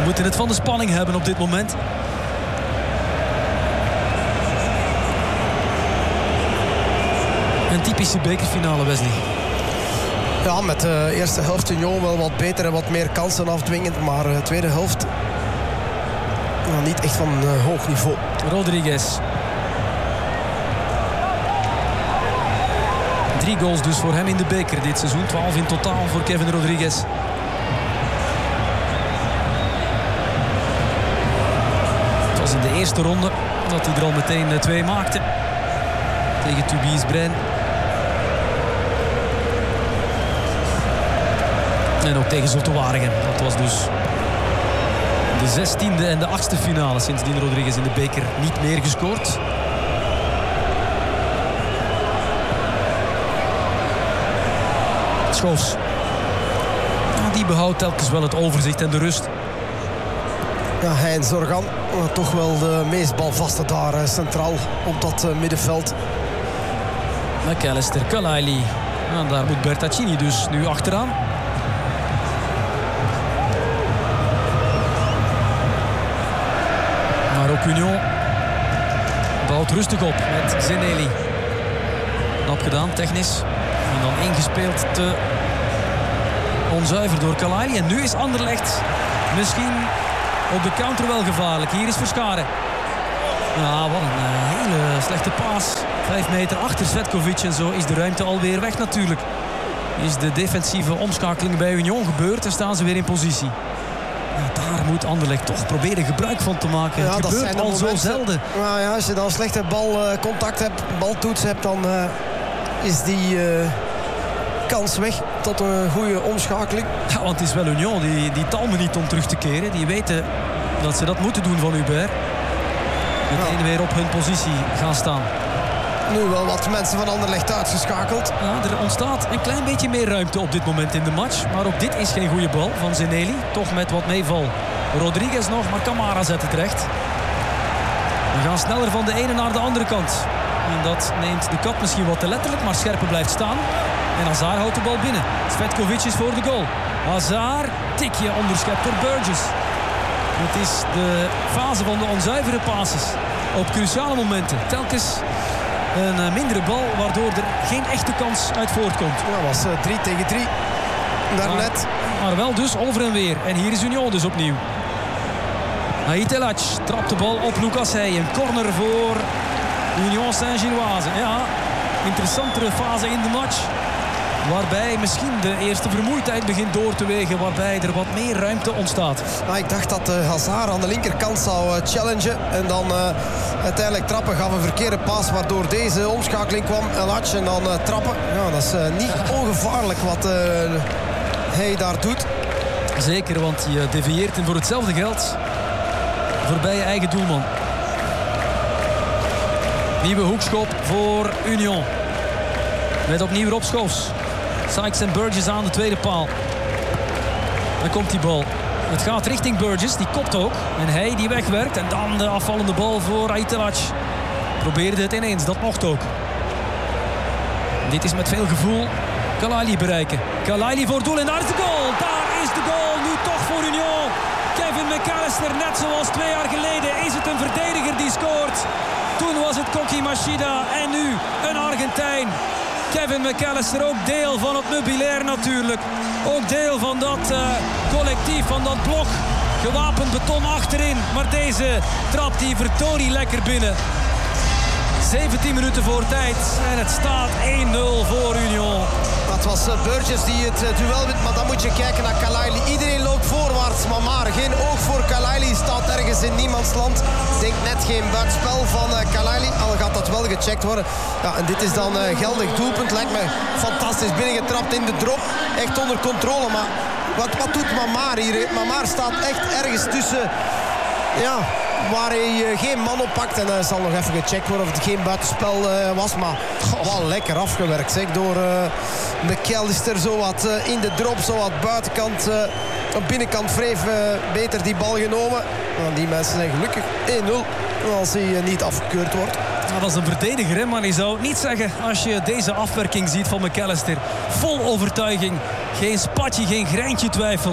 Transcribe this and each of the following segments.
moeten het van de spanning hebben op dit moment. Een typische bekerfinale, Wesley. Ja, met de eerste helft Union wel wat beter en wat meer kansen afdwingend. Maar de tweede helft niet echt van hoog niveau. Rodriguez. 3 goals dus voor hem in de beker dit seizoen. 12 in totaal voor Kevin Rodriguez. Het was in de eerste ronde dat hij er al meteen 2 maakte. Tegen Tubize Braine. En ook tegen Zulte Waregem. Dat was dus de 16e en de 8e finale. Sindsdien Rodriguez in de beker niet meer gescoord. Schoofs. Die behoudt telkens wel het overzicht en de rust. Ja, hij en Zorgan. Toch wel de meest balvaste daar centraal op dat middenveld. McAllister, Kalaili. En daar moet Bertaccini dus nu achteraan. Maar ook Union bouwt rustig op met Zeneli. Knap gedaan, technisch. En dan ingespeeld te onzuiver door Kalaili. En nu is Anderlecht misschien op de counter wel gevaarlijk. Hier is Verscharen. Ja, wat een hele slechte paas. 5 meter achter Svetkovic en zo is de ruimte alweer weg natuurlijk. Is de defensieve omschakeling bij Union gebeurd en staan ze weer in positie. Ja, daar moet Anderlecht toch proberen gebruik van te maken. Ja, het gebeurt al zo zelden. Nou ja, als je dan slechte balcontact hebt, baltoets hebt, dan is die kans weg tot een goede omschakeling. Ja, want het is wel Union, die talmen niet om terug te keren. Die weten dat ze dat moeten doen van Hubert. Meteen weer op hun positie gaan staan. Nu wel wat mensen van Anderlecht uitgeschakeld. Ja, er ontstaat een klein beetje meer ruimte op dit moment in de match. Maar ook dit is geen goede bal van Zeneli. Toch met wat meeval. Rodriguez nog, maar Camara zet het recht. We gaan sneller van de ene naar de andere kant. En dat neemt de kat misschien wat te letterlijk, maar Scherpen blijft staan. En Hazard houdt de bal binnen. Svetkovic is voor de goal. Hazard, tikje onderschept door Burgess. Het is de fase van de onzuivere passes. Op cruciale momenten. Telkens een mindere bal, waardoor er geen echte kans uit voortkomt. Dat was 3 tegen 3. Daarnet. Maar wel dus over en weer. En hier is Union dus opnieuw. Haït-El trapt de bal op Lucas Hey. Een corner voor Union Saint-Gilloise. Ja, interessantere fase in de match. Waarbij misschien de eerste vermoeidheid begint door te wegen. Waarbij er wat meer ruimte ontstaat. Ik dacht dat Hazard aan de linkerkant zou challengen. En dan uiteindelijk trappen. Gaf een verkeerde paas waardoor deze omschakeling kwam. Elach en dan trappen. Ja, dat is niet ongevaarlijk wat hij daar doet. Zeker, want je devieert en voor hetzelfde geld voorbij je eigen doelman. Nieuwe hoekschop voor Union. Met opnieuw Rob Schoofs. Sykes en Burgess aan de tweede paal. Dan komt die bal. Het gaat richting Burgess, die kopt ook. En hij die wegwerkt. En dan de afvallende bal voor Haït-El. Probeerde het ineens, dat mocht ook. Dit is met veel gevoel Kalaili bereiken. Kalaili voor doel en daar is de goal. Daar is de goal, nu toch voor Union. Kevin McAllister, net zoals 2 jaar geleden, is het een verdediger die scoort. Toen was het Koki Machida en nu een Argentijn. Kevin McAllister, ook deel van het meubilair natuurlijk. Ook deel van dat collectief, van dat blok. Gewapend beton achterin. Maar deze trapt die verdorie lekker binnen. 17 minuten voor tijd. En het staat 1-0 voor Union. Dat was Burgess die het duel wint. Maar dan moet je kijken naar Kalaili. Iedereen loopt voorwaarts. Maar geen oog voor Kalaili. Staat ergens in niemands land. Denk net geen buitenspel van Kalaili. Al gaat dat wel gecheckt worden. Ja, en dit is dan geldig doelpunt. Lijkt me fantastisch binnengetrapt in de drop. Echt onder controle. Maar wat doet Mamar hier? Mamar staat echt ergens tussen... Ja, waar hij geen man oppakt. En zal nog even gecheckt worden of het geen buitenspel was. Maar wel lekker afgewerkt, zeg. Door McAllister zo wat in de drop, zo wat buitenkant. Op binnenkant wreef beter die bal genomen. En die mensen zijn gelukkig 1-0 als hij niet afgekeurd wordt. Ja, dat is een verdediger, hè? Maar je zou het niet zeggen als je deze afwerking ziet van McAllister. Vol overtuiging. Geen spatje, geen greintje twijfel.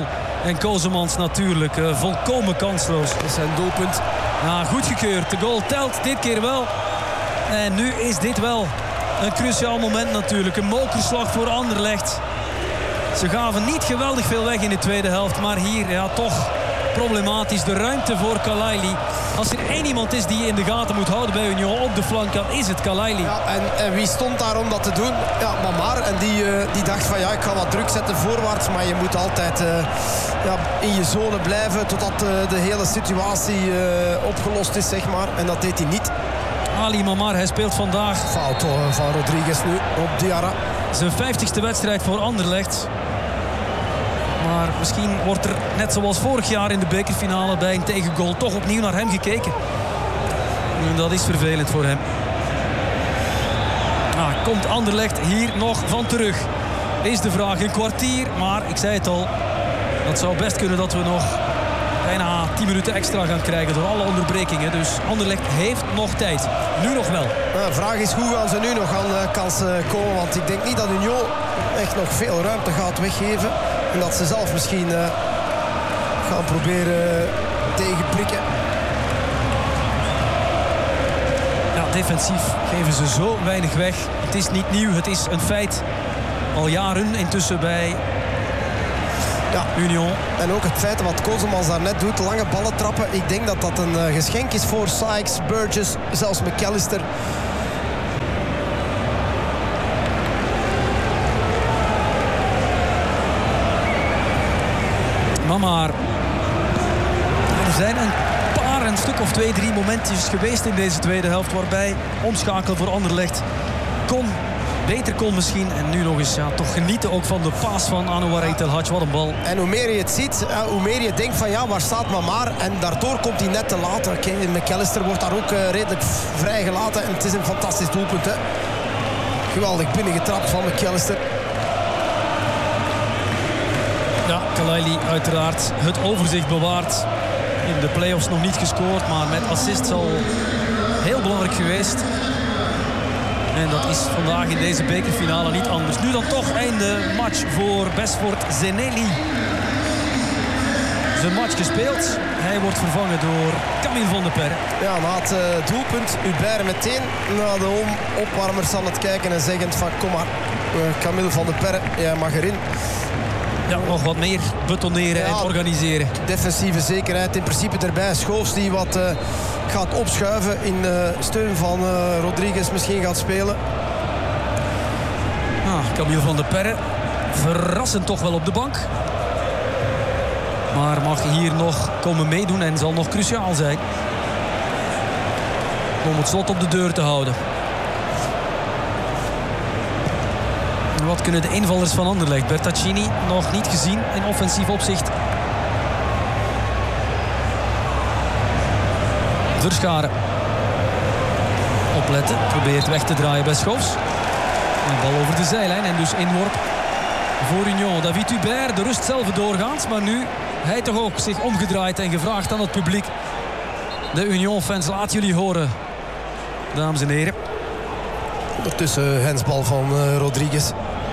En Kozemans natuurlijk volkomen kansloos. Dat is zijn doelpunt. Ja, goedgekeurd. De goal telt dit keer wel. En nu is dit wel een cruciaal moment natuurlijk. Een mokerslag voor Anderlecht. Ze gaven niet geweldig veel weg in de tweede helft. Maar hier, ja, toch problematisch. De ruimte voor Kalaili. Als er één iemand is die je in de gaten moet houden bij Union op de flank, dan is het Kalaili. Ja, en wie stond daar om dat te doen? Ja, Mamar. En die dacht van ja, ik ga wat druk zetten voorwaarts. Maar je moet altijd in je zone blijven totdat de hele situatie opgelost is, zeg maar. En dat deed hij niet. Ali Mamar, hij speelt vandaag. Fout van Rodriguez nu op Diarra. Zijn 50ste wedstrijd voor Anderlecht. Maar misschien wordt er, net zoals vorig jaar in de bekerfinale bij een tegengoal, toch opnieuw naar hem gekeken. En dat is vervelend voor hem. Komt Anderlecht hier nog van terug? Is de vraag. Een kwartier, maar ik zei het al. Dat zou best kunnen dat we nog bijna 10 minuten extra gaan krijgen door alle onderbrekingen. Dus Anderlecht heeft nog tijd. Nu nog wel. De vraag is hoe gaan ze nu nog aan kansen komen. Want ik denk niet dat Union echt nog veel ruimte gaat weggeven. En dat ze zelf misschien gaan proberen tegenprikken. Ja, defensief geven ze zo weinig weg. Het is niet nieuw, het is een feit. Al jaren intussen bij Union. En ook het feit wat Kozemans daarnet doet, lange ballen trappen. Ik denk dat dat een geschenk is voor Sykes, Burgess, zelfs McAllister. Maar er zijn een stuk of 2-3 momentjes geweest in deze tweede helft waarbij omschakelen voor Anderlecht beter kon misschien. En nu nog eens toch genieten ook van de paas van Anouar El Hadj. Wat een bal. En hoe meer je het ziet, hoe meer je denkt van ja, waar staat Mamar? En daardoor komt hij net te laat. McAllister wordt daar ook redelijk vrijgelaten. En het is een fantastisch doelpunt. Hè? Geweldig binnengetrapt van McAllister. Ja, Kalaili uiteraard het overzicht bewaard. In de play-offs nog niet gescoord, maar met assist al heel belangrijk geweest. En dat is vandaag in deze bekerfinale niet anders. Nu dan toch einde match voor Besford Zeneli. Zijn match gespeeld. Hij wordt vervangen door Camille van der Perre. Ja, na het doelpunt Hubert meteen naar de opwarmers aan het kijken en zeggend van kom maar, Camille van der Perre, jij mag erin. Ja, nog wat meer betoneren en organiseren. Defensieve zekerheid in principe erbij. Schoofs die wat gaat opschuiven in steun van Rodriguez misschien gaat spelen. Camille van der Perre verrassend toch wel op de bank. Maar mag hier nog komen meedoen en zal nog cruciaal zijn. Om het slot op de deur te houden. Wat kunnen de invallers van Anderlecht? Bertaccini nog niet gezien in offensief opzicht. Verscharen. Opletten. Probeert weg te draaien bij Schoofs. Een bal over de zijlijn en dus inworp voor Union. David Hubert, de rust zelf doorgaans. Maar nu hij toch ook zich omgedraaid en gevraagd aan het publiek. De Union-fans, laat jullie horen. Dames en heren. Ondertussen hensbal van Rodriguez.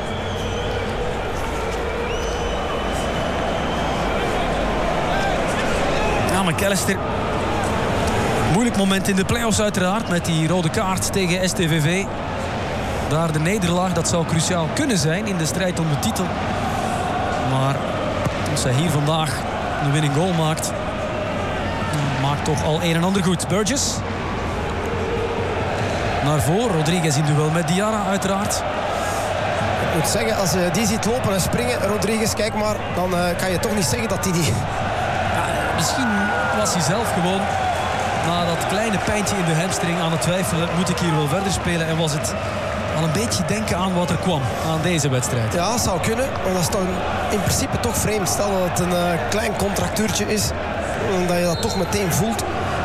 McAllister. Moeilijk moment in de play-offs uiteraard. Met die rode kaart tegen STVV. Daar de nederlaag, dat zou cruciaal kunnen zijn in de strijd om de titel. Maar als hij hier vandaag een winning goal maakt, maakt toch al een en ander goed. Burgess. Naar voren. Rodriguez in duel met Diarra uiteraard. Ik moet zeggen, als je die ziet lopen en springen, Rodriguez, kijk maar, dan kan je toch niet zeggen dat hij die... Misschien was hij zelf gewoon na dat kleine pijntje in de hamstring aan het twijfelen. Moet ik hier wel verder spelen? En was het al een beetje denken aan wat er kwam aan deze wedstrijd. Ja, zou kunnen. Maar dat is dan in principe toch vreemd. Stel dat het een klein contractuurtje is. Dat je dat toch meteen voelt.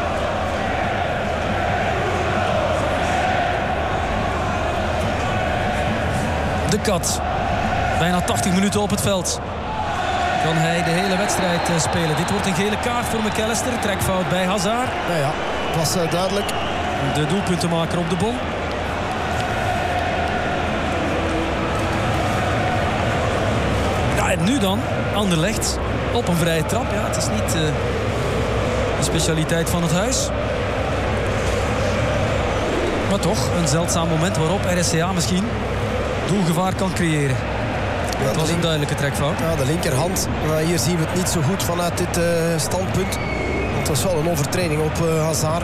De Kat. Bijna 80 minuten op het veld. Kan hij de hele wedstrijd spelen. Dit wordt een gele kaart voor McAllister. Trekfout bij Hazard. Nou ja, het was duidelijk. De doelpuntenmaker op de bal. Ja, en nu dan Anderlecht. Op een vrije trap, ja. Het is niet de specialiteit van het huis. Maar toch, een zeldzaam moment waarop RSCA misschien doelgevaar kan creëren. Ja, het was een duidelijke trekfout. Ja, de linkerhand. Maar hier zien we het niet zo goed vanuit dit standpunt. Het was wel een overtreding op Hazard.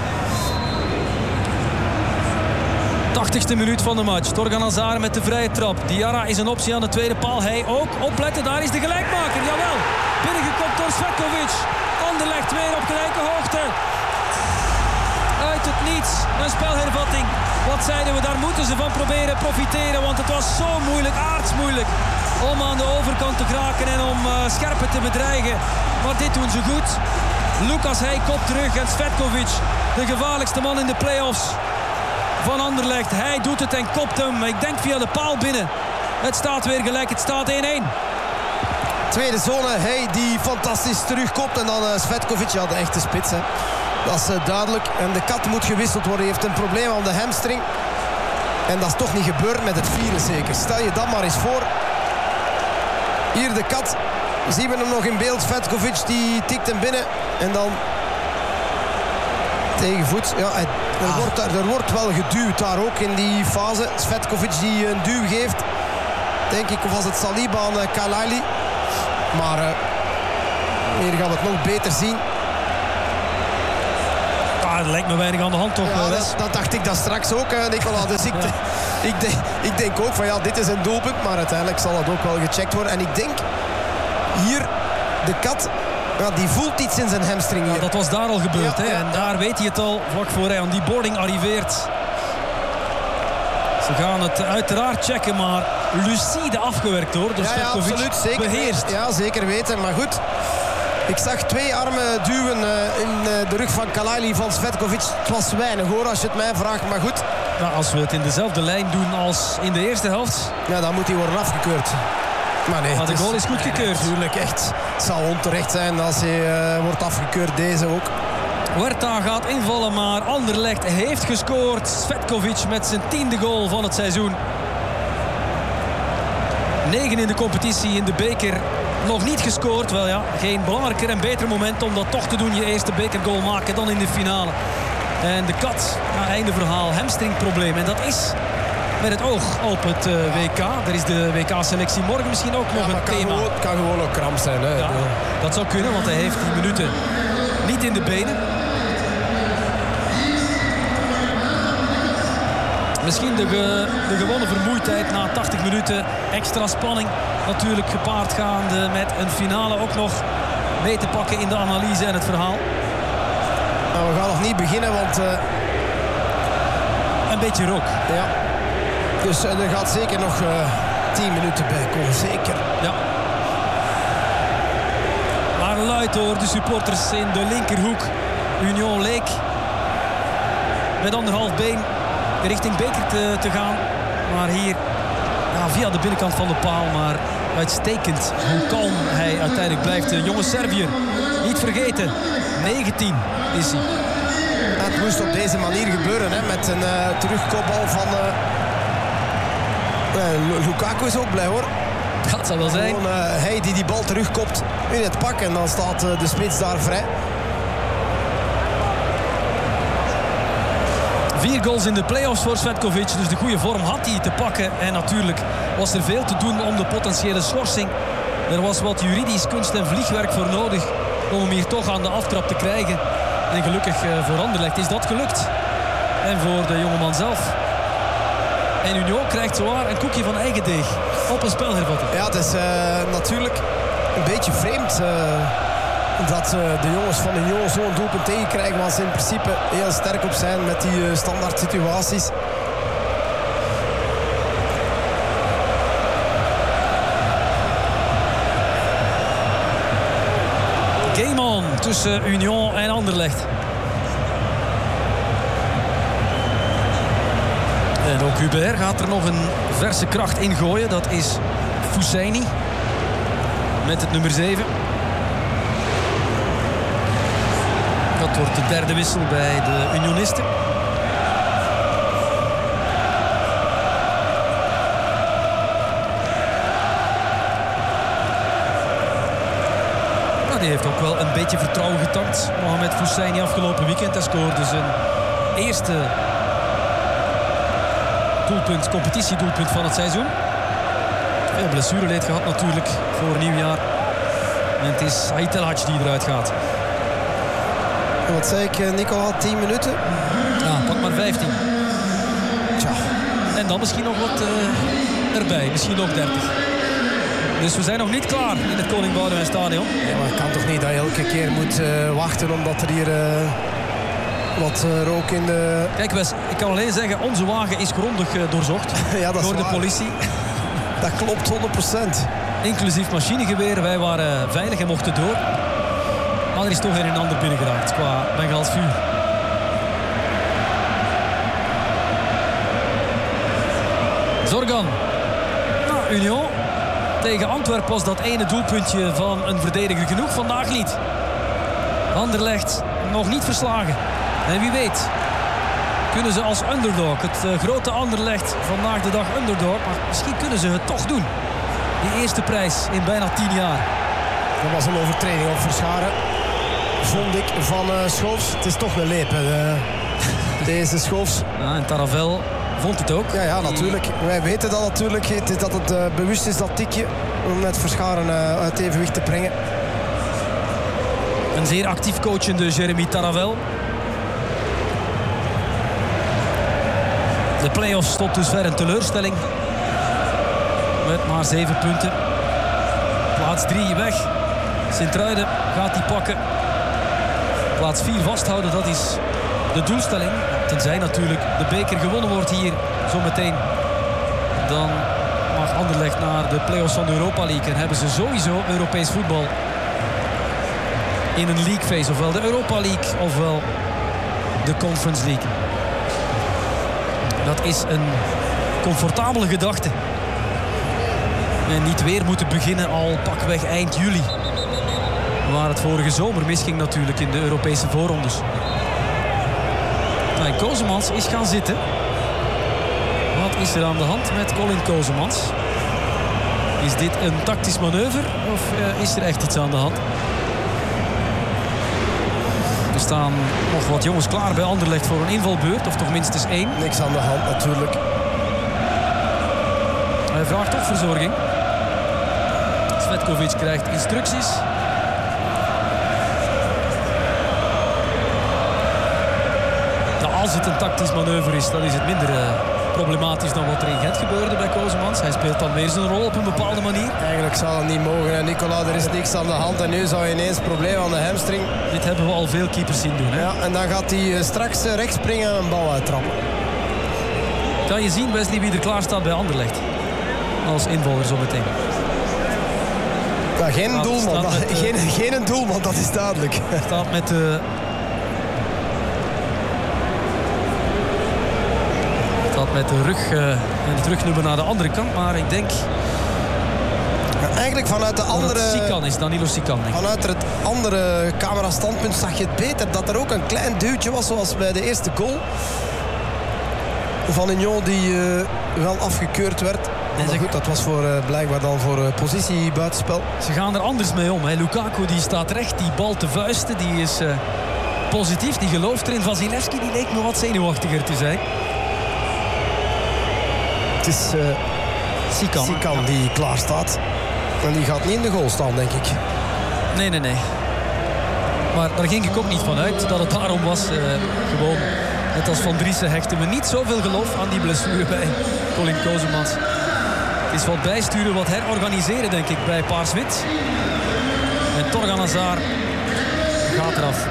80ste minuut van de match. Torgan Hazard met de vrije trap. Diarra is een optie aan de tweede paal. Hij ook. Opletten, daar is de gelijkmaker. Jawel. Binnengekopt door Svetkovic. Anderlecht weer op gelijke hoogte. Uit het niets. Een spelhervatting. Wat zeiden we, daar moeten ze van proberen profiteren. Want het was zo moeilijk, aardsmoeilijk, om aan de overkant te geraken en om Scherpen te bedreigen. Maar dit doen ze goed. Lucas Heij kopt terug en Svetkovic, de gevaarlijkste man in de play-offs van Anderlecht. Hij doet het en kopt hem. Ik denk via de paal binnen. Het staat weer gelijk, het staat 1-1. Tweede zone, hij die fantastisch terugkopt. En dan Svetkovic, ja, de echte spits. Hè. Dat is duidelijk. En de kat moet gewisseld worden. Hij heeft een probleem aan de hamstring. En dat is toch niet gebeurd met het vieren zeker. Stel je dat maar eens voor. Hier de kat. Zien we hem nog in beeld. Svetkovic die tikt hem binnen. En dan tegenvoets. Ja, er wordt wel geduwd daar ook in die fase. Svetkovic die een duw geeft. Denk ik, of was het Saliba aan Kalaili. Maar hier gaan we het nog beter zien. Er lijkt me weinig aan de hand toch. Ja, dat dacht ik dat straks ook, Nicola. Dus ik denk ook van ja, dit is een doelpunt. Maar uiteindelijk zal het ook wel gecheckt worden. En ik denk hier, de kat, ja, die voelt iets in zijn hamstring hier. Ja, dat was daar al gebeurd. Ja, hè? En daar weet hij het al vlak voor hij aan die boarding arriveert. Ze gaan het uiteraard checken, maar lucide afgewerkt hoor. Door Svetkovic. Absoluut, zeker beheerst. Ja, zeker weten. Maar goed. Ik zag 2 armen duwen in de rug van Kalaili van Svetkovic. Het was weinig hoor, als je het mij vraagt. Maar goed. Nou, als we het in dezelfde lijn doen als in de eerste helft. Ja, dan moet hij worden afgekeurd. Maar nee, de goal is goedgekeurd. Natuurlijk, echt. Het zou onterecht zijn als hij wordt afgekeurd. Deze ook. Huerta gaat invallen, maar Anderlecht heeft gescoord. Svetkovic met zijn 10e goal van het seizoen. 9 in de competitie, in de beker nog niet gescoord. Wel ja, geen belangrijker en beter moment om dat toch te doen. Je eerste bekergoal maken dan in de finale. En de kat, einde verhaal, hamstringprobleem. En dat is met het oog op het WK. Er is de WK-selectie morgen misschien ook nog een thema. Het kan gewoon ook kramp zijn. Hè? Ja, dat zou kunnen, want hij heeft die minuten niet in de benen. Misschien de gewonnen vermoeidheid na 80 minuten. Extra spanning natuurlijk gepaard gaande met een finale ook nog mee te pakken in de analyse en het verhaal. Nou, we gaan nog niet beginnen, want een beetje rook. Ja. Dus er gaat zeker nog 10 minuten bij komen, zeker. Ja. Maar luid hoor, de supporters in de linkerhoek. Union leek met 1,5 been richting beker te gaan. Maar hier via de binnenkant van de paal. Maar uitstekend hoe kalm hij uiteindelijk blijft. De jonge Serviër, niet vergeten. 19 is hij. Het moest op deze manier gebeuren. Hè, met een terugkopbal van... Lukaku is ook blij hoor. Dat zal wel zijn. Gewoon hij die bal terugkopt in het pak. En dan staat de spits daar vrij. 4 goals in de play-offs voor Svetkovic. Dus de goede vorm had hij te pakken. En natuurlijk was er veel te doen om de potentiële schorsing. Er was wat juridisch kunst en vliegwerk voor nodig om hem hier toch aan de aftrap te krijgen. En gelukkig voor Anderlecht is dat gelukt. En voor de jongeman zelf. En Union krijgt zowaar een koekje van eigen deeg op een spelhervatting. Ja, het is natuurlijk een beetje vreemd dat de jongens van Union zo'n doelpunt tegenkrijgen, waar ze in principe heel sterk op zijn met die standaard situaties. Game on tussen Union en Anderlecht. En ook Hubert gaat er nog een verse kracht in gooien. Dat is Fousseyni met het nummer 7. Dat wordt de derde wissel bij de Unionisten. die heeft ook wel een beetje vertrouwen getankt. Mohamed Fousseini afgelopen weekend. Hij scoorde zijn eerste doelpunt, competitiedoelpunt van het seizoen. Veel blessureleed gehad natuurlijk voor nieuwjaar. En het is Haït El Hadj die eruit gaat. Wat zei ik, Nico, 10 minuten? Ja, pak maar 15. Tja. En dan misschien nog wat erbij. Misschien nog 30. Dus we zijn nog niet klaar in het Koning Boudewijn Stadion. Ja, maar het kan toch niet dat je elke keer moet wachten omdat er hier wat rook in de... Kijk Wes, ik kan alleen zeggen, onze wagen is grondig doorzocht ja, dat is door de waar. politie. Dat klopt 100%. Inclusief machinegeweer. Wij waren veilig en mochten door. Maar er is toch een en ander binnengeraakt qua Bengaals vuur. Zorgan. Nou, Union. Tegen Antwerpen was dat ene doelpuntje van een verdediger genoeg. Vandaag niet. Anderlecht nog niet verslagen. En wie weet kunnen ze als underdog, het grote Anderlecht, vandaag de dag underdog, maar misschien kunnen ze het toch doen. Die eerste prijs in bijna 10 jaar. Dat was een overtreding op Verscharen. Vond ik van Schoofs. Het is toch een leep, deze Schoofs. Ja, en Taravel vond het ook. Ja, natuurlijk. Wij weten dat natuurlijk. Het is dat het bewust is, dat tikje. Om met Verscharen uit evenwicht te brengen. Een zeer actief coachende Jeremy Taravel. De play-offs tot dusver een teleurstelling. Met maar 7 punten. Plaats 3 weg. Sint-Truiden gaat die pakken. Plaats 4 vasthouden, dat is de doelstelling. Tenzij natuurlijk de beker gewonnen wordt hier zometeen. Dan mag Anderlecht naar de play-offs van de Europa League. En hebben ze sowieso Europees voetbal in een league phase. Ofwel de Europa League, ofwel de Conference League. Dat is een comfortabele gedachte. En niet weer moeten beginnen al pakweg eind juli. Waar het vorige zomer misging natuurlijk in de Europese voorrondes. Nou, Kozemans is gaan zitten. Wat is er aan de hand met Colin Kozemans? Is dit een tactisch manoeuvre of is er echt iets aan de hand? Er staan nog wat jongens klaar bij Anderlecht voor een invalbeurt. Of toch minstens 1. Niks aan de hand natuurlijk. Hij vraagt op verzorging. Svetkovic krijgt instructies. Nou, als het een tactisch manoeuvre is, dan is het minder problematisch dan wat er in Gent gebeurde bij Kozemans. Hij speelt dan weer zijn rol op een bepaalde manier. Eigenlijk zou het niet mogen. Nicola, er is niks aan de hand. En nu zou je ineens probleem aan de hamstring. Dit hebben we al veel keepers zien doen. Hè? Ja, en dan gaat hij straks rechts springen en een bal uittrappen. Kan je zien, Wesley, wie er klaar staat bij Anderlecht? Als invaller zo meteen. Ja, geen doelman. Geen doelman, dat is duidelijk. Staat met de... met de rug en het rugnummer naar de andere kant. Maar ik denk... Ja, eigenlijk vanuit de andere... Sikan is Danilo Sikan. Vanuit het andere camerastandpunt zag je het beter. Dat er ook een klein duwtje was, zoals bij de eerste goal van Union, die wel afgekeurd werd. Maar goed, dat was blijkbaar dan voor positie buitenspel. Ze gaan er anders mee om. Hè. Lukaku die staat recht, die bal te vuisten. Die is positief, die gelooft erin. Vasilevski die leek me wat zenuwachtiger te zijn. Het is Sikan die klaar staat. En die gaat niet in de goal staan, denk ik. Nee. Maar daar ging ik ook niet van uit dat het daarom was. Gewoon, net als Van Driessen hechten we niet zoveel geloof aan die blessure bij Colin Kozemans. Het is wat bijsturen, wat herorganiseren, denk ik, bij Paars-Wit. En Torgan Hazard gaat eraf.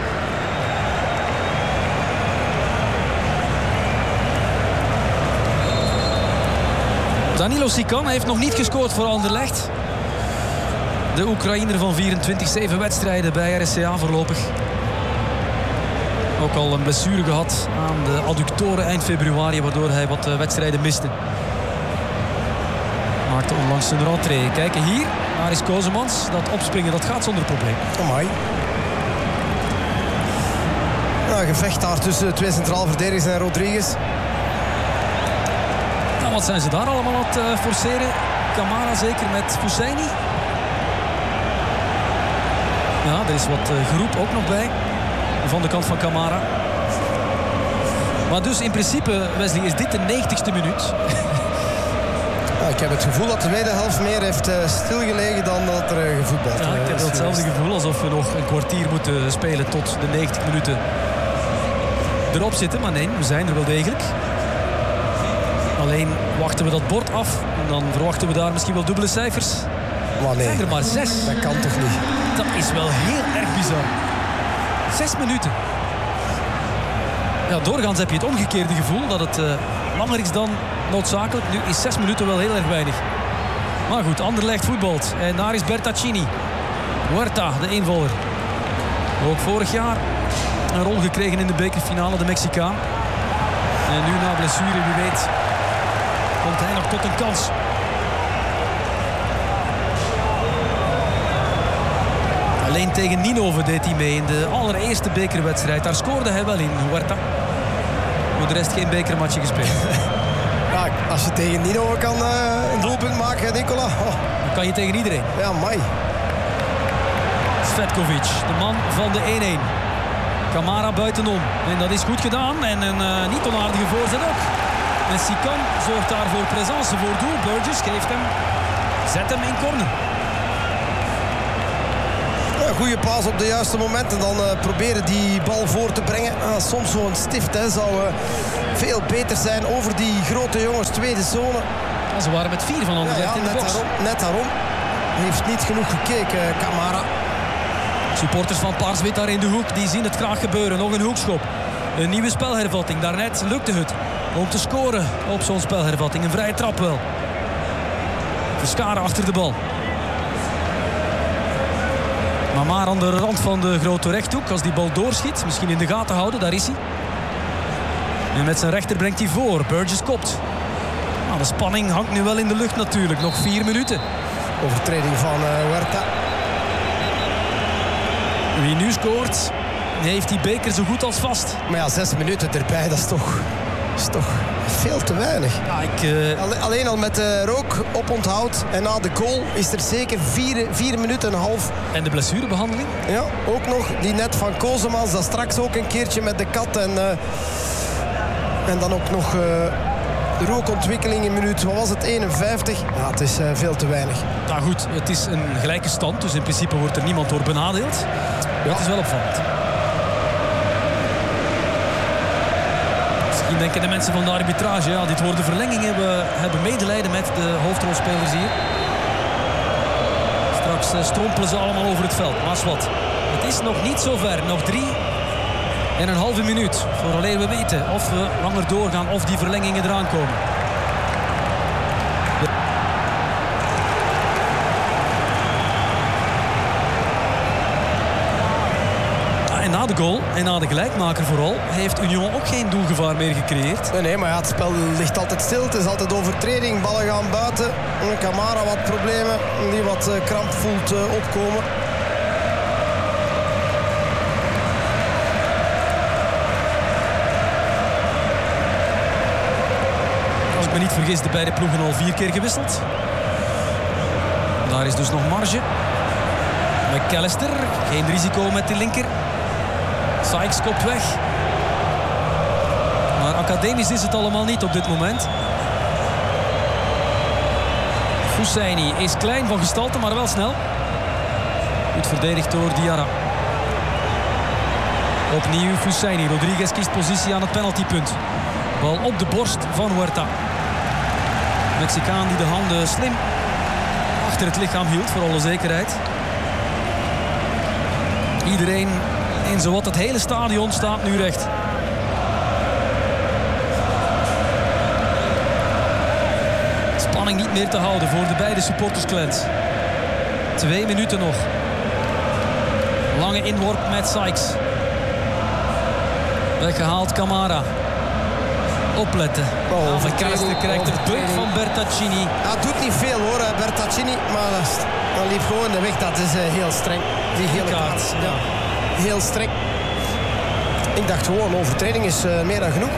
Danilo Sikan heeft nog niet gescoord voor Anderlecht. De Oekraïner van 24, 7 wedstrijden bij RSCA voorlopig. Ook al een blessure gehad aan de adductoren eind februari, waardoor hij wat wedstrijden miste. Maakte onlangs een rentree. Kijken hier, daar is Kozemans. Dat opspringen, dat gaat zonder probleem. Amai. Nou, gevecht daar tussen de twee centraal verdedigers en Rodriguez. Nou, wat zijn ze daar allemaal aan het forceren? Camara zeker met Fousseini. Ja, er is wat geroep ook nog bij. Van de kant van Camara. Maar dus in principe, Wesley, is dit de 90ste minuut. Ja, ik heb het gevoel dat de tweede helft meer heeft stilgelegen dan dat er gevoetbald is. Ja, ik heb hetzelfde gevoel alsof we nog een kwartier moeten spelen tot de 90 minuten erop zitten. Maar nee, we zijn er wel degelijk. Alleen wachten we dat bord af en dan verwachten we daar misschien wel dubbele cijfers. Maar nee, zijn er maar 6. dat kan toch niet? Dat is wel heel erg bizar. 6 minuten. Ja, doorgaans heb je het omgekeerde gevoel dat het langer is dan noodzakelijk. Nu is 6 minuten wel heel erg weinig. Maar goed, Anderlecht voetbalt. En daar is Bertaccini. Huerta, de invaller. Ook vorig jaar een rol gekregen in de bekerfinale, de Mexicaan. En nu na blessure, wie weet, komt hij nog tot een kans. Alleen tegen Ninove deed hij mee in de allereerste bekerwedstrijd. Daar scoorde hij wel in, Huerta. Voor de rest geen bekermatje gespeeld. Ja, als je tegen Ninove kan een doelpunt maken, Nicola. Oh. Dan kan je tegen iedereen. Ja, mai. Svetkovic, de man van de 1-1. Camara buitenom. En dat is goed gedaan. En een niet onaardige voorzet ook. En Sikan zorgt daar voor presence voor doel. Burgess geeft hem, zet hem in corner. Een goede paas op de juiste moment en dan proberen die bal voor te brengen. Soms zo'n stift zou veel beter zijn over die grote jongens, tweede zone. Ja, ze waren met 4 van Anderlecht in de box. Net daarom. Heeft niet genoeg gekeken, Camara. Supporters van Paars-Wit daar in de hoek, die zien het graag gebeuren. Nog een hoekschop. Een nieuwe spelhervatting. Daarnet lukte het om te scoren op zo'n spelhervatting. Een vrije trap wel. Verscharen achter de bal. Maar aan de rand van de grote rechthoek. Als die bal doorschiet, misschien in de gaten houden. Daar is hij. En met zijn rechter brengt hij voor. Burgess kopt. Nou, de spanning hangt nu wel in de lucht natuurlijk. Nog 4 minuten. Overtreding van Huerta. Wie nu scoort, heeft die beker zo goed als vast. Maar ja, 6 minuten erbij, dat is toch veel te weinig. Ja, Alleen al met de rook op onthoud en na de goal is er zeker 4 minuten en een half. En de blessurebehandeling? Ja, ook nog die net van Kozemans, dat straks ook een keertje met de kat. En dan ook nog de rookontwikkeling in minuut, wat was het, 51. Ja, het is veel te weinig. Nou goed, het is een gelijke stand, dus in principe wordt er niemand door benadeeld. Ja. Het is wel opvallend. Misschien denken de mensen van de arbitrage, ja, dit worden verlengingen. We hebben medelijden met de hoofdrolspelers hier. Straks strompelen ze allemaal over het veld. Maar wat, het is nog niet zo ver. Nog 3,5 minuut. Vooraleer we weten of we langer doorgaan of die verlengingen eraan komen. En na de goal en na de gelijkmaker vooral heeft Union ook geen doelgevaar meer gecreëerd. Nee, maar ja, het spel ligt altijd stil. Het is altijd overtreding. Ballen gaan buiten. Camara wat problemen. Die wat kramp voelt opkomen. Als ik me niet vergis, de beide ploegen al 4 keer gewisseld. Daar is dus nog marge. McAllister, geen risico met de linker. Sykes kopt weg. Maar academisch is het allemaal niet op dit moment. Fousseyni is klein van gestalte, maar wel snel. Goed verdedigd door Diarra. Opnieuw Fousseyni. Rodriguez kiest positie aan het penaltypunt. Bal op de borst van Huerta. Mexicaan die de handen slim achter het lichaam hield, voor alle zekerheid. Iedereen in zowat het hele stadion staat nu recht. Spanning niet meer te houden voor de beide supportersclans. 2 minuten nog. Lange inworp met Sykes. Weggehaald Camara. Opletten. McAllister krijgt het druk van Bertaccini. Ja, doet niet veel hoor, Bertaccini. Maar dan liep gewoon de weg. Dat is heel streng. Die gele kaart. Ja. Heel streng. Ik dacht gewoon, overtreding is meer dan genoeg.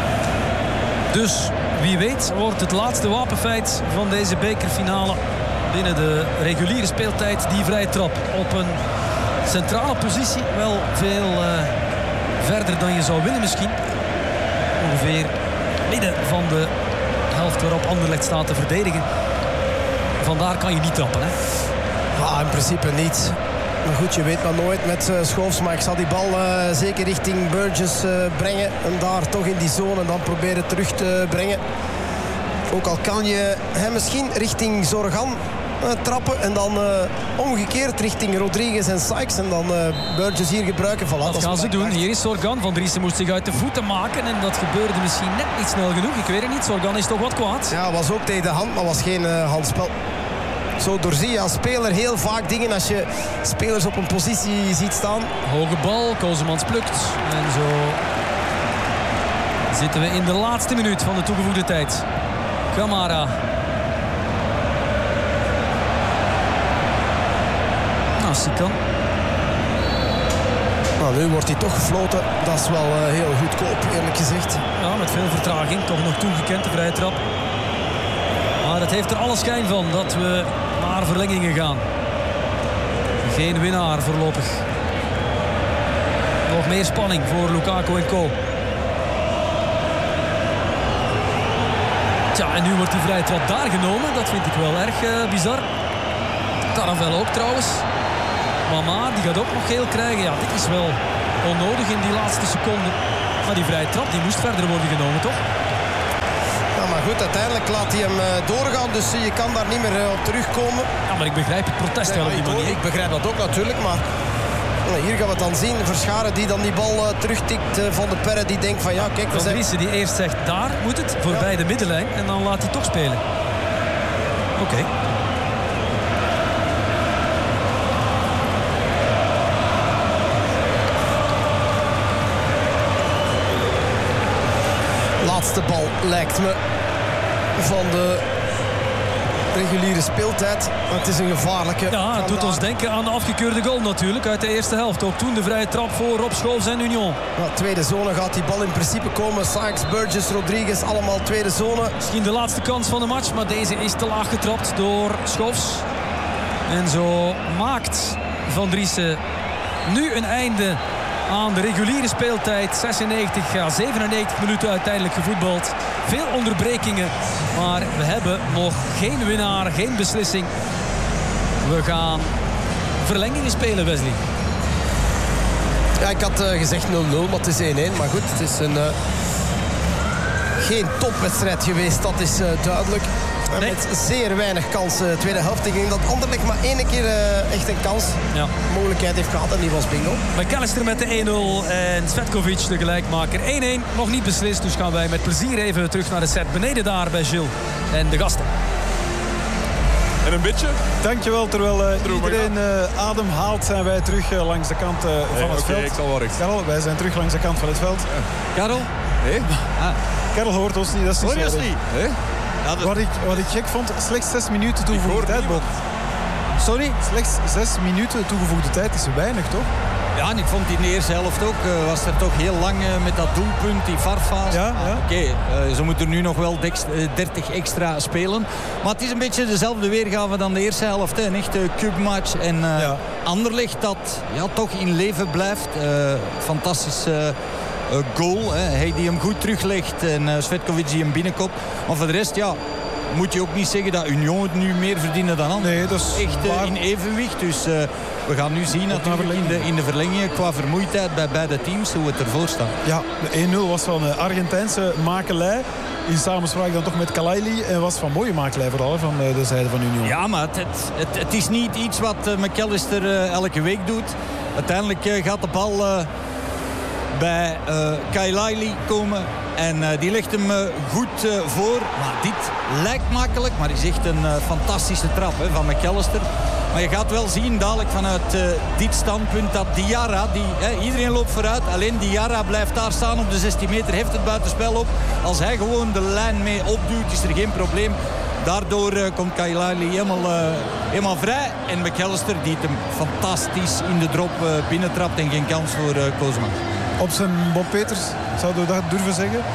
Dus wie weet wordt het laatste wapenfeit van deze bekerfinale binnen de reguliere speeltijd die vrije trap. Op een centrale positie, wel veel verder dan je zou willen misschien. Ongeveer midden van de helft waarop Anderlecht staat te verdedigen. Vandaar kan je niet trappen, hè? Ja, in principe niet. Maar goed, je weet maar nooit met Schoofs. Maar ik zal die bal zeker richting Burgess brengen. En daar toch in die zone dan proberen terug te brengen. Ook al kan je hem misschien richting Zorgan trappen. En dan omgekeerd richting Rodriguez en Sykes. En dan Burgess hier gebruiken. Voilà, dat gaan ze doen. Hier is Zorgan. Van Driessen moest zich uit de voeten maken. En dat gebeurde misschien net niet snel genoeg. Ik weet het niet. Zorgan is toch wat kwaad. Ja, was ook tegen de hand, maar was geen handspel. Zo doorzie je als speler heel vaak dingen als je spelers op een positie ziet staan. Hoge bal, Kozemans plukt. En zo zitten we in de laatste minuut van de toegevoegde tijd. Camara. Nou, Sikan. Nou, nu wordt hij toch gefloten. Dat is wel heel goedkoop, eerlijk gezegd. Ja, met veel vertraging. Toch nog toegekend, de vrije trap. Maar het heeft er alle schijn van dat we naar verlengingen gaan. Geen winnaar voorlopig. Nog meer spanning voor Lukaku en Co. Tja, en nu wordt die vrije trap daar genomen. Dat vind ik wel erg bizar. Caravel ook trouwens. Mama, die gaat ook nog geel krijgen. Ja, dit is wel onnodig in die laatste seconde. Maar die vrije trap, die moest verder worden genomen, toch? Ja, maar goed, uiteindelijk laat hij hem doorgaan. Dus je kan daar niet meer op terugkomen. Ja, maar ik begrijp het protest wel op die manier. Ik begrijp dat ook natuurlijk, maar hier gaan we het dan zien. Verscharen die dan die bal terugtikt van de Perre. Die denkt van ja, kijk. Van Driessen die eerst zegt daar moet het, voorbij de middenlijn. En dan laat hij toch spelen. Oké. Laatste bal lijkt me van de reguliere speeltijd. Maar het is een gevaarlijke. Ja, het doet ons denken aan de afgekeurde goal natuurlijk uit de eerste helft. Ook toen de vrije trap voor Rob Schoofs en Union. Ja, tweede zone gaat die bal in principe komen. Sykes, Burgess, Rodriguez, allemaal tweede zone. Misschien de laatste kans van de match, maar deze is te laag getrapt door Schoofs. En zo maakt Van Driessen nu een einde aan de reguliere speeltijd. 96, 97 minuten uiteindelijk gevoetbald. Veel onderbrekingen, maar we hebben nog geen winnaar, geen beslissing. We gaan verlengingen spelen, Wesley. Ja, ik had gezegd 0-0, maar het is 1-1. Maar goed, het is geen topwedstrijd geweest, dat is duidelijk. Nee. Met zeer weinig kansen tweede helft. Ik denk dat Anderlecht maar één keer echt een kans mogelijkheid heeft gehad en die was bingo. McAllister met de 1-0 en Cvetkovic de gelijkmaker. 1-1, nog niet beslist, dus gaan wij met plezier even terug naar de set beneden daar bij Gilles en de gasten. En een beetje? Dankjewel, terwijl iedereen adem haalt zijn wij terug langs de kant van het veld. Ik zal wel recht. Karel, wij zijn terug langs de kant van het veld. Karel? Nee? Karel hoort ons niet, dat is niet zo. Nee? Ja, wat ik gek vond, slechts 6 minuten toegevoegde tijd. Sorry? Slechts 6 minuten toegevoegde tijd is weinig, toch? Ja, en ik vond in de eerste helft ook, was er toch heel lang met dat doelpunt, die VAR-fase. Ja. Oké, ze moeten nu nog wel 30 extra spelen. Maar het is een beetje dezelfde weergave dan de eerste helft. Hè. Een echte cupmatch. En Anderlecht dat toch in leven blijft. Fantastische goal. Hij die hem goed teruglegt en Cvetkovic die hem binnenkopt. Maar voor de rest, moet je ook niet zeggen dat Union het nu meer verdienen dan anderen. Nee, dat is echt in evenwicht. Dus we gaan nu zien natuurlijk in de verlengingen qua vermoeidheid bij beide teams hoe het ervoor staat. Ja, de 1-0 was van Argentijnse makelij. In samenspraak dan toch met Kalaili. En was van mooie makelij vooral van de zijde van Union. Ja, maar het is niet iets wat McAllister elke week doet. Uiteindelijk gaat de bal bij Kalaili komen. En die legt hem goed voor. Maar dit lijkt makkelijk. Maar is echt een fantastische trap van McAllister. Maar je gaat wel zien dadelijk vanuit dit standpunt dat Diarra, iedereen loopt vooruit. Alleen Diarra blijft daar staan op de 16 meter. Heeft het buitenspel op. Als hij gewoon de lijn mee opduwt is er geen probleem. Daardoor komt Kalaili helemaal vrij. En McAllister die het hem fantastisch in de drop binnentrapt. En geen kans voor Kozemans. Op zijn Bob Peters, zouden we dat durven zeggen?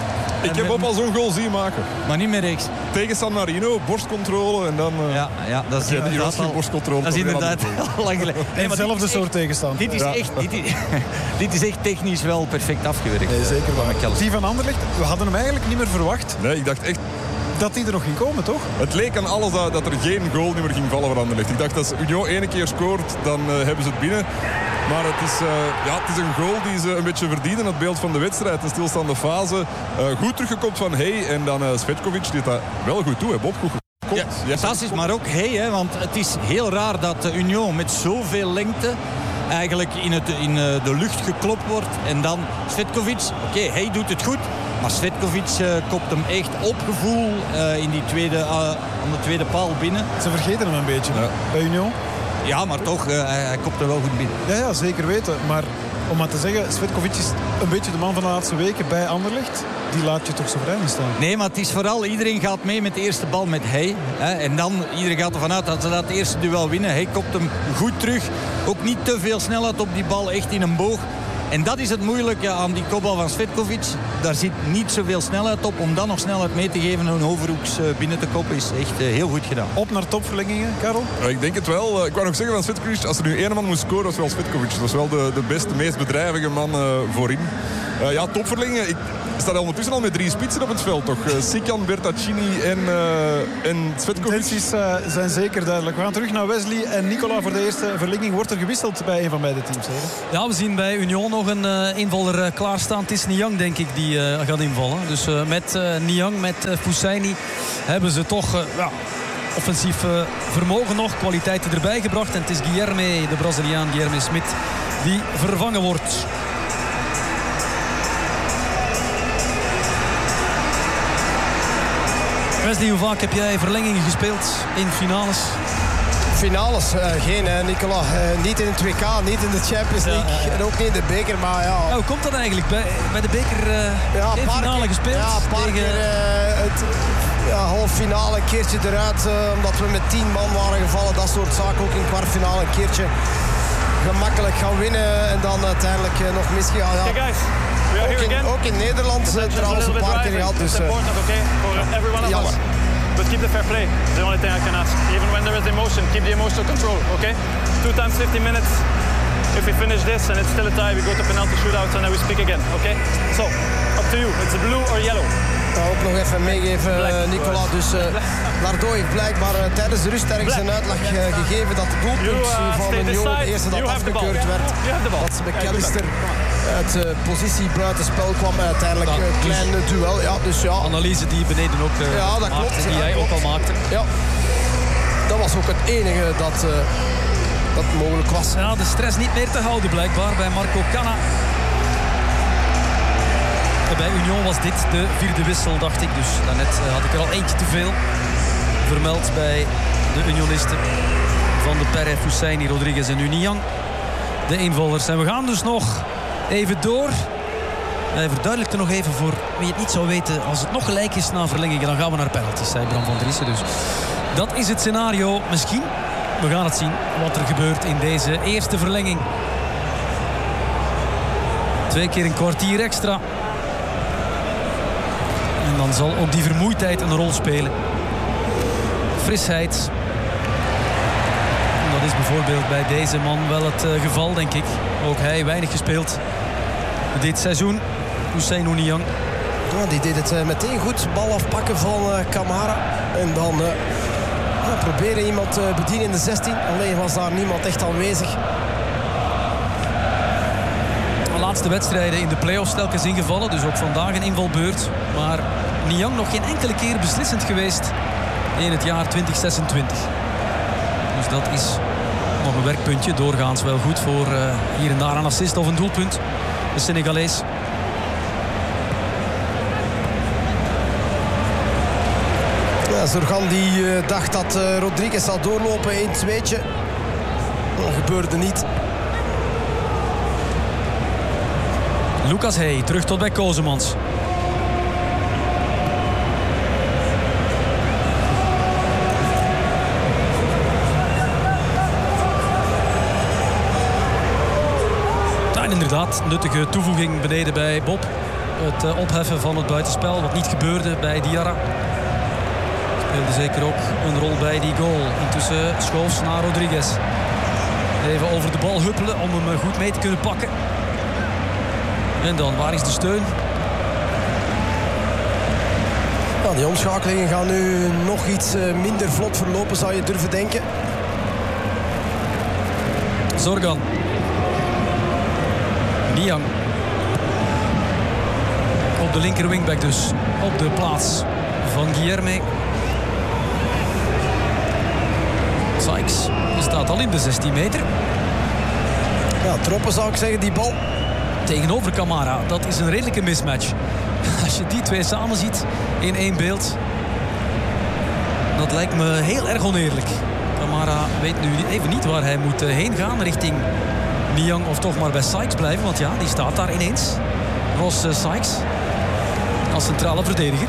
Ik heb Bob al zo'n goal zien maken. Maar niet meer rechts. Tegen San Marino, borstcontrole en dan... Ja, dat is die was inderdaad geen al... borstcontrole. Dat is inderdaad al lang geleden. En hetzelfde soort tegenstand. Dit is, dit is echt technisch wel perfect afgewerkt. Nee, zeker van waar. McAllister. Die van Anderlecht, we hadden hem eigenlijk niet meer verwacht Nee, ik dacht echt... dat hij er nog ging komen, toch? Het leek aan alles dat er geen goal meer ging vallen voor Anderlecht. Ik dacht, als Union 1 keer scoort, dan hebben ze het binnen. Maar het is een goal die ze een beetje verdienen. Het beeld van de wedstrijd, een stilstaande fase. Goed teruggekomen van Hey en dan Svetkovic die dat wel goed toe. Bob, goed Ja, fantastisch, maar ook Hey, want het is heel raar dat Union met zoveel lengte eigenlijk in de lucht geklopt wordt. En dan Svetkovic, oké, Hey doet het goed. Maar Svetkovic kopt hem echt op gevoel aan de tweede paal binnen. Ze vergeten hem een beetje bij Union. Ja, maar toch, hij kopt er wel goed binnen. Ja, zeker weten. Maar om maar te zeggen, Svetkovic is een beetje de man van de laatste weken bij Anderlecht. Die laat je toch zo vrij niet staan. Nee, maar het is vooral, iedereen gaat mee met de eerste bal met Hey. En dan, iedereen gaat ervan uit dat ze dat eerste duel winnen. Hey kopt hem goed terug. Ook niet te veel snelheid op die bal, echt in een boog. En dat is het moeilijke aan die kopbal van Svetkovic. Daar zit niet zoveel snelheid op. Om dan nog snelheid mee te geven en een overhoeks binnen te koppen is echt heel goed gedaan. Op naar topverlengingen, Karel? Ik denk het wel. Ik wou nog zeggen van Svetkovic, als er nu één man moest scoren, was wel Svetkovic. Dat was wel de beste, meest bedrijvige man voorin. Topverlengingen. Ik sta ondertussen al met 3 spitsen op het veld, toch? Sikan, Bertaccini en Svetkovic. Intenties zijn zeker duidelijk. We gaan terug naar Wesley en Nicola voor de eerste verlenging. Wordt er gewisseld bij een van beide teams? Hè? Ja, we zien bij Union nog een invaller klaarstaan. Het is Niang, denk ik, die gaat invallen. Dus met Niang, met Fousseyni hebben ze toch offensief vermogen nog. Kwaliteiten erbij gebracht. En het is Guilherme, de Braziliaan Guilherme Smit, die vervangen wordt. Wesley, hoe vaak heb jij verlengingen gespeeld in finales? Finales, geen Nicola. Niet in het WK, niet in de Champions League en ook niet in de beker. Maar ja. Hoe komt dat eigenlijk? Bij de beker geen finale gespeeld? Ja, een paar keer halve finale, een keertje eruit. Omdat we met 10 man waren gevallen. Dat soort zaken. Ook in kwartfinale een keertje gemakkelijk gaan winnen. En dan uiteindelijk nog misgegaan. Ja. Okay, guys. Ook in Nederland trouwens een paar keer gehad. Dus, jammer. But keep the fair play. The only thing I can ask. Even when there is emotion, keep the emotional control, okay? 2 times 15 minutes. If we finish this and it's still a tie, we go to penalty shootouts and then we speak again, okay? So, up to you. It's blue or yellow. Ook nog even meegeven, Nicola. Dus Lardo heeft blijkbaar tijdens de rust ergens een uitleg gegeven dat het doelpunt van Union, de eerste dat afgekeurd werd, dat McAllister uit positie buitenspel kwam. Uiteindelijk een klein duel. Ja, dus ja. Analyse die beneden ook dat klopt, die jij ook al maakte. Ja, dat was ook het enige dat mogelijk was. Ja, de stress niet meer te houden blijkbaar bij Marco Canna. Bij Union was dit de 4e wissel, dacht ik. Dus daarnet had ik er al eentje te veel vermeld bij de Unionisten. Van de Perre, Fousseyni, Rodriguez en Niang. De invallers. En we gaan dus nog even door. Hij verduidelijkt er nog even voor wie het niet zou weten. Als het nog gelijk is na verlengingen, dan gaan we naar penalties, zei Bram van Driessen. Dus dat is het scenario. Misschien, we gaan het zien, wat er gebeurt in deze eerste verlenging. 2 keer een kwartier extra. En dan zal ook die vermoeidheid een rol spelen. Frisheid. En dat is bijvoorbeeld bij deze man wel het geval, denk ik. Ook hij weinig gespeeld dit seizoen. Hussein Niang. Ja, die deed het meteen goed. Bal afpakken van Camara. En dan proberen iemand te bedienen in de 16. Alleen was daar niemand echt aanwezig. De laatste wedstrijden in de play-offs telkens ingevallen. Dus ook vandaag een invalbeurt. Maar Niang nog geen enkele keer beslissend geweest in het jaar 2026. Dus dat is nog een werkpuntje. Doorgaans wel goed voor hier en daar een assist of een doelpunt. De Senegalees. Ja, Zorgan die dacht dat Rodriguez zou doorlopen. 1-2'tje. Dat gebeurde niet. Lucas Hey terug tot bij Kozemans. Ja, inderdaad, nuttige toevoeging beneden bij Bob. het opheffen van het buitenspel. Wat niet gebeurde bij Diarra. Speelde zeker ook een rol bij die goal. Intussen Schoofs naar Rodriguez. Even over de bal huppelen om hem goed mee te kunnen pakken. En dan, waar is de steun? Nou, die omschakelingen gaan nu nog iets minder vlot verlopen, zou je durven denken. Zorgan. Niang. Op de linker wingback dus. Op de plaats van Guilherme. Sykes staat al in de 16 meter. Ja, Troppen zou ik zeggen, die bal. Tegenover Camara, dat is een redelijke mismatch. Als je die twee samen ziet in één beeld. Dat lijkt me heel erg oneerlijk. Camara weet nu even niet waar hij moet heen gaan. Richting Niang of toch maar bij Sykes blijven. Want ja, die staat daar ineens. Ross Sykes. Als centrale verdediger.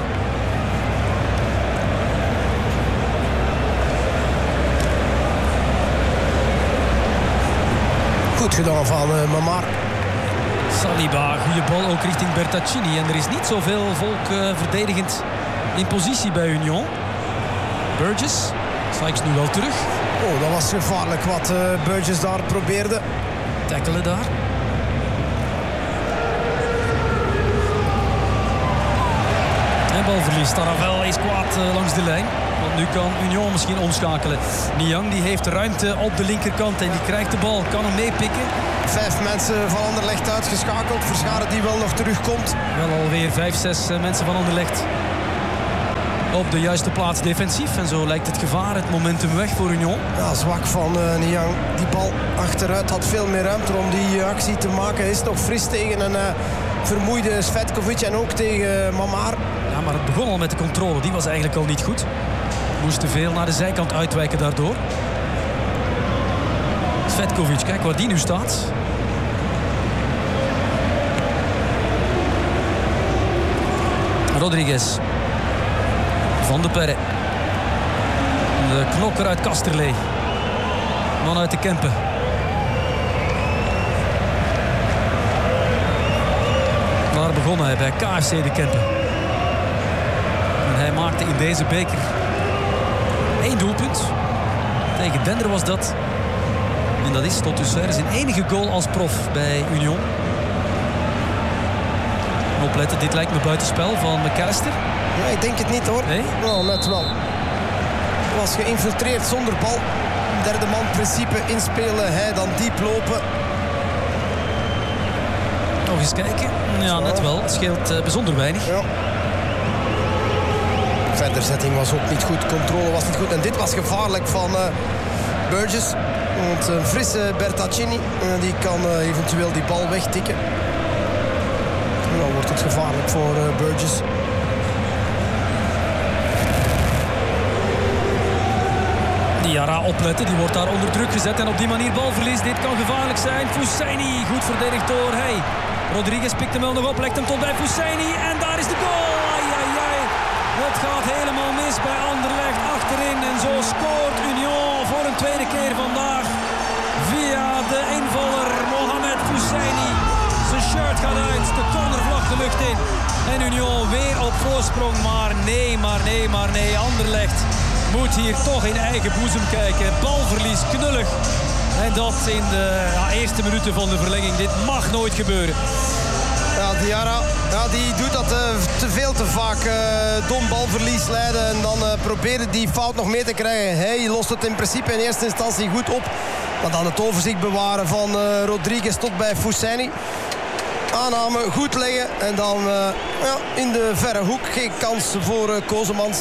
Goed gedaan van Mamar. Saliba, goede bal ook richting Bertaccini. En er is niet zoveel volk verdedigend in positie bij Union. Burgess. Sykes nu wel terug. Oh, dat was gevaarlijk wat Burgess daar probeerde. Tackelen daar. En balverlies. Taravel is kwaad langs de lijn. Want nu kan Union misschien omschakelen. Niang die heeft ruimte op de linkerkant en die krijgt de bal. Kan hem meepikken. 5 mensen van Anderlecht uitgeschakeld. Verscharen die wel nog terugkomt. Wel alweer 5, 6 mensen van Anderlecht op de juiste plaats defensief. En zo lijkt het gevaar, het momentum weg voor Union. Ja, zwak van Niang. Die bal achteruit had veel meer ruimte om die actie te maken. Hij is nog fris tegen een vermoeide Svetkovic en ook tegen Mamar. Ja, maar het begon al met de controle. Die was eigenlijk al niet goed. Moest te veel naar de zijkant uitwijken daardoor. Svetkovic, kijk waar die nu staat. Rodriguez. Van de Perre. De knokker uit Kasterlee. Man uit de Kempen. Daar begon hij bij KFC de Kempen. En hij maakte in deze beker 1 doelpunt. Tegen Dender was dat. En dat is tot dusver zijn enige goal als prof bij Union. Opletten, dit lijkt me buitenspel van McAllister. Nee, ik denk het niet hoor. Nee? Nou, net wel. Hij was geïnfiltreerd zonder bal. Derde man principe inspelen, hij dan diep lopen. Nog eens kijken. Ja, net wel. Het scheelt bijzonder weinig. Ja. Verderzetting was ook niet goed, controle was niet goed. En dit was gevaarlijk van Burgess. Want een frisse Bertaccini, die kan eventueel die bal wegtikken. En dan wordt het gevaarlijk voor Burgess. Diarra opletten, die wordt daar onder druk gezet en op die manier balverlies. Dit kan gevaarlijk zijn. Fousseyni, goed verdedigd door hij. Rodriguez pikt hem wel nog op, legt hem tot bij Fousseyni en daar is de goal. Ai, ai, ai. Het gaat helemaal mis bij Anderlecht achterin en zo scoort Union voor een tweede keer vandaag. Via de invaller Mohamed Fousseyni. Zijn shirt gaat uit, de cornervlag de lucht in. En Union weer op voorsprong, maar nee. Anderlecht moet hier toch in eigen boezem kijken. Balverlies, knullig. En dat in de eerste minuten van de verlenging. Dit mag nooit gebeuren. Ja, Diarra, die doet dat te vaak. Dom balverlies leiden en dan proberen die fout nog mee te krijgen. Hij lost het in principe in eerste instantie goed op. Maar dan het overzicht bewaren van Rodriguez tot bij Fousseyni. Aanname, goed leggen en dan in de verre hoek. Geen kans voor Kozemans.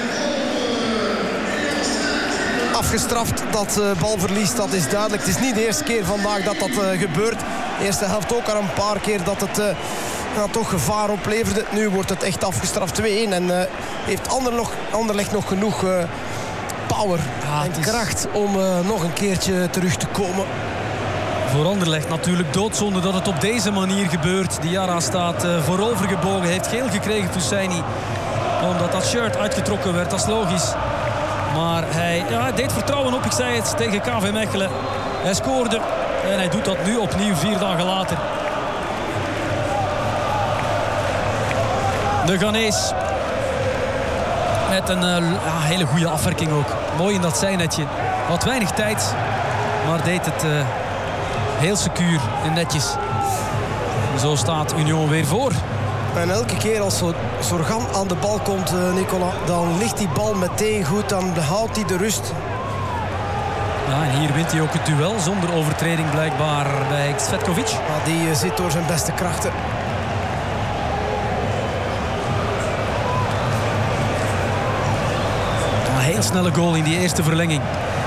Afgestraft, dat balverlies, dat is duidelijk. Het is niet de eerste keer vandaag dat dat gebeurt. De eerste helft ook al een paar keer dat het toch gevaar opleverde. Nu wordt het echt afgestraft 2-1 en heeft Anderlecht nog genoeg power en kracht om nog een keertje terug te komen. Voor Anderlecht natuurlijk doodzonde dat het op deze manier gebeurt. Diarra staat voorovergebogen, heeft geel gekregen Fousseyni. Omdat dat shirt uitgetrokken werd, dat is logisch. Maar hij deed vertrouwen op, ik zei het, tegen KV Mechelen. Hij scoorde en hij doet dat nu opnieuw 4 dagen later. De Ghanese. Met een hele goede afwerking ook. Mooi in dat zijnetje. Had weinig tijd, maar deed het heel secuur en netjes. Zo staat Union weer voor. En elke keer als Zorgan aan de bal komt, Nicolas, dan ligt die bal meteen goed. Dan behoudt hij de rust. Ja, en hier wint hij ook het duel zonder overtreding blijkbaar bij Cvetkovic. Die zit door zijn beste krachten. Een heel snelle goal in die eerste verlenging.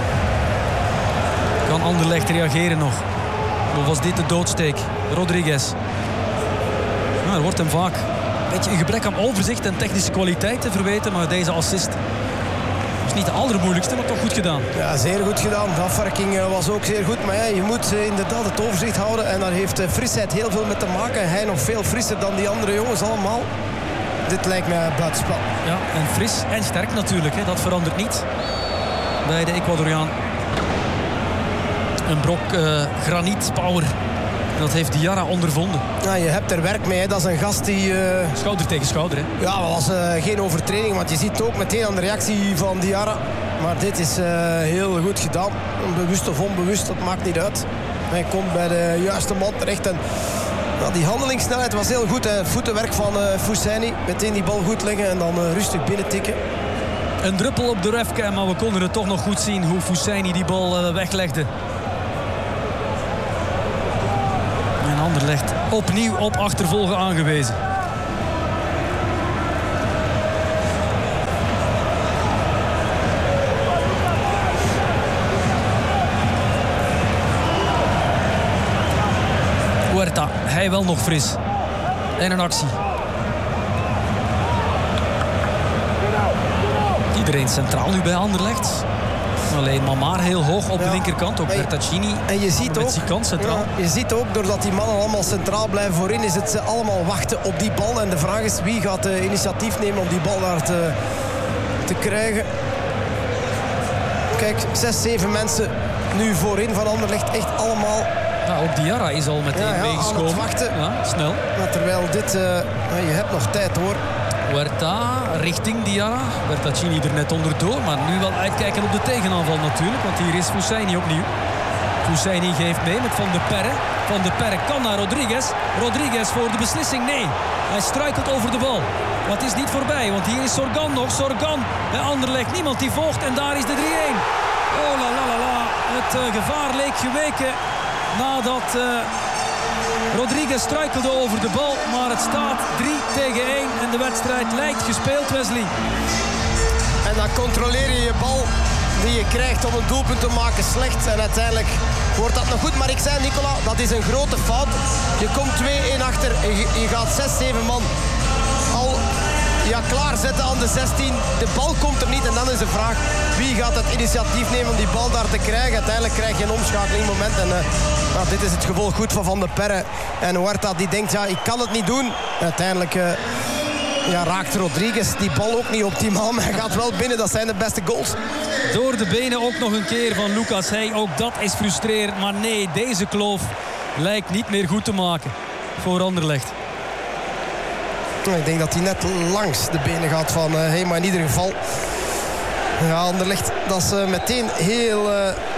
Kan Anderlecht reageren nog? Of was dit de doodsteek? Rodriguez. Er wordt hem vaak een beetje een gebrek aan overzicht en technische kwaliteiten verweten. Maar deze assist is niet de allermoeilijkste, maar toch goed gedaan. Ja, zeer goed gedaan. De afwerking was ook zeer goed. Maar ja, je moet inderdaad het overzicht houden. En daar heeft frisheid heel veel mee te maken. Hij nog veel frisser dan die andere jongens allemaal. Dit lijkt mij buitenspel. Ja, en fris en sterk natuurlijk. Hè. Dat verandert niet bij de Ecuadoriaan. Een brok granietpower. En dat heeft Diarra ondervonden. Ja, je hebt er werk mee. Hè. Dat is een gast die... Schouder tegen schouder. Hè. Ja, dat was geen overtreding. Want je ziet ook meteen aan de reactie van Diarra. Maar dit is heel goed gedaan. Bewust of onbewust, dat maakt niet uit. Hij komt bij de juiste man terecht. En die handelingssnelheid was heel goed. Het voetenwerk van Fousseyni. Meteen die bal goed leggen en dan rustig binnentikken. Een druppel op de refcam, maar we konden het toch nog goed zien hoe Fousseyni die bal weglegde. En Anderlecht opnieuw op achtervolgen aangewezen. Huerta, hij wel nog fris. En een actie. Iedereen centraal nu bij Anderlecht. Alleen Mamar heel hoog op de linkerkant. Ook Bertaccini en je ziet ook, centraal. Ja, je ziet ook, doordat die mannen allemaal centraal blijven voorin, is het allemaal wachten op die bal. En de vraag is, wie gaat initiatief nemen om die bal daar te krijgen. Kijk, 6, 7 mensen nu voorin van Anderlecht. Echt allemaal... Ja, ook Diarra is al meteen meegeschoven. Aan het wachten. Ja, snel. Maar terwijl dit... je hebt nog tijd hoor. Huerta richting Diarra. Bertaccini er net onderdoor. Maar nu wel uitkijken op de tegenaanval natuurlijk. Want hier is Fousseyni opnieuw. Fousseyni geeft mee met Van de Perre. Van de Perre kan naar Rodriguez. Rodriguez voor de beslissing. Nee, hij struikelt over de bal. Maar het is niet voorbij. Want hier is Sorgan nog. Sorgan bij Anderlecht. Niemand die volgt. En daar is de 3-1. Oh la la la la. Het gevaar leek geweken nadat... Rodriguez struikelde over de bal, maar het staat 3-1 en de wedstrijd lijkt gespeeld, Wesley. En dan controleer je je bal die je krijgt om een doelpunt te maken slecht. En uiteindelijk wordt dat nog goed. Maar ik zei, Nicola, dat is een grote fout. Je komt 2-1 achter en je gaat 6-7 man al klaarzetten aan de 16. De bal komt er niet en dan is de vraag, wie gaat het initiatief nemen om die bal daar te krijgen. Uiteindelijk krijg je een omschakeling moment. En dit is het gevolg goed van de Perre. En Huerta die denkt, ik kan het niet doen. Uiteindelijk raakt Rodriguez die bal ook niet optimaal. Maar hij gaat wel binnen, dat zijn de beste goals. Door de benen ook nog een keer van Lucas Hey. Ook dat is frustrerend. Maar nee, deze kloof lijkt niet meer goed te maken voor Anderlecht. Ik denk dat hij net langs de benen gaat van Hey, maar in ieder geval... Ja, Anderlecht, dat is meteen heel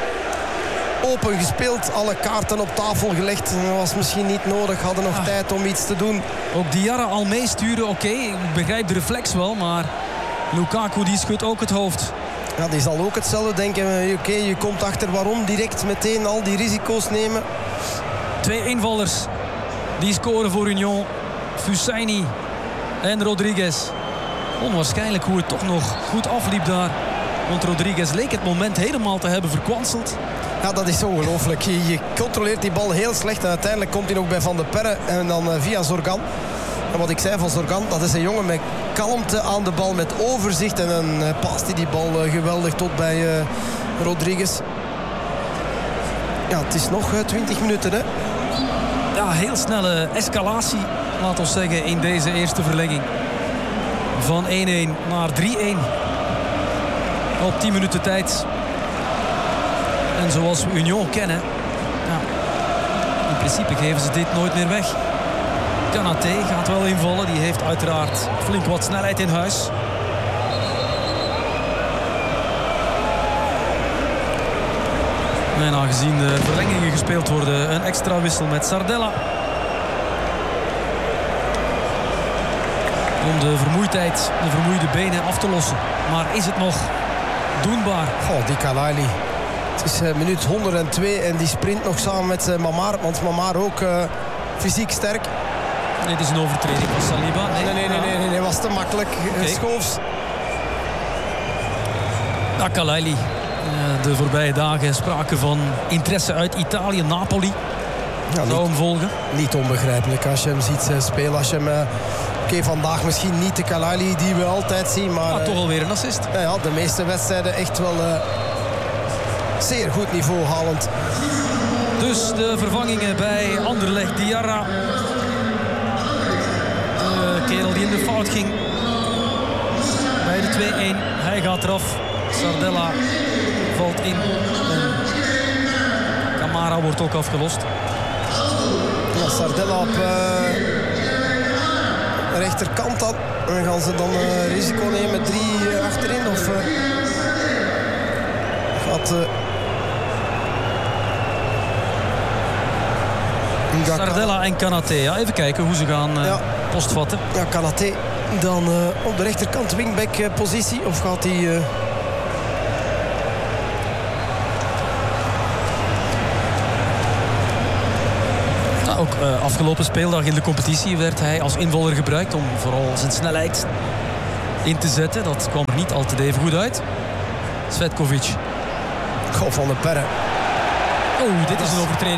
open gespeeld. Alle kaarten op tafel gelegd. Dat was misschien niet nodig. Hadden nog tijd om iets te doen. Ook Diarra al meesturen, oké. Ik begrijp de reflex wel, maar Lukaku die schudt ook het hoofd. Ja, die zal ook hetzelfde denken. Oké, je komt achter, waarom direct meteen al die risico's nemen? 2 invallers die scoren voor Union. Fousseyni en Rodriguez. Onwaarschijnlijk hoe het toch nog goed afliep daar. Want Rodriguez leek het moment helemaal te hebben verkwanseld. Ja, dat is ongelooflijk. Je controleert die bal heel slecht. En uiteindelijk komt hij ook bij Van de Perre. En dan via Zorgan. En wat ik zei van Zorgan, dat is een jongen met kalmte aan de bal. Met overzicht. En dan past hij die bal geweldig tot bij Rodriguez. Ja, het is nog 20 minuten, hè. Ja, heel snelle escalatie, laat ons zeggen, in deze eerste verlenging. Van 1-1 naar 3-1. Op 10 minuten tijd. En zoals we Union kennen, in principe geven ze dit nooit meer weg. Kanaté gaat wel invallen. Die heeft uiteraard flink wat snelheid in huis. En aangezien de verlengingen gespeeld worden, een extra wissel met Sardella. Om de vermoeidheid, de vermoeide benen af te lossen. Maar is het nog doenbaar? Goh, die Kalaili. Het is minuut 102 en die sprint nog samen met Mamar. Want Mamar ook fysiek sterk. Nee, dit is een overtreding van Saliba. Nee, was te makkelijk. Schoofs. Kalaili. De voorbije dagen sprake van interesse uit Italië, Napoli. Ja, zou hem volgen. Niet onbegrijpelijk als je hem ziet spelen. Als je hem... Oké, vandaag misschien niet de Kalaili die we altijd zien. Maar toch alweer een assist. Ja, de meeste wedstrijden echt wel zeer goed niveau halend. Dus de vervangingen bij Anderlecht. Diarra. De kerel die in de fout ging. Bij de 2-1. Hij gaat eraf. Sardella valt in. En Camara wordt ook afgelost. Ja, Sardella op de rechterkant dan. En gaan ze dan risico nemen met 3 achterin? Of gaat... Sardella en Kanaté. Ja, even kijken hoe ze gaan postvatten. Ja, Kanaté dan op de rechterkant wingback positie. Of gaat hij... Ook afgelopen speeldag in de competitie werd hij als invaller gebruikt om vooral zijn snelheid in te zetten. Dat kwam er niet altijd even goed uit. Cvetkovic. Goh, Van der Perre. Oh, dit is een overtreding.